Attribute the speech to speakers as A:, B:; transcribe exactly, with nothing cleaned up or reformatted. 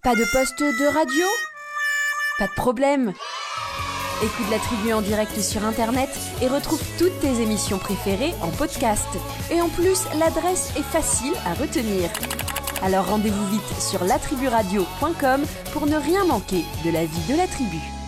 A: Pas de poste de radio ? Pas de problème. Écoute la Tribu en direct sur Internet et retrouve toutes tes émissions préférées en podcast. Et en plus, l'adresse est facile à retenir. Alors rendez-vous vite sur la tribu radio point com pour ne rien manquer de la vie de la tribu.